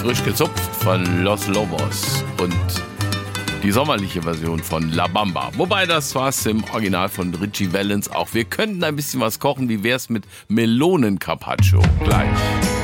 frisch gezupft von Los Lobos und die sommerliche Version von La Bamba. Wobei das war's im Original von Richie Valens auch. Wir könnten ein bisschen was kochen. Wie wär's mit Melonen-Carpaccio? Gleich.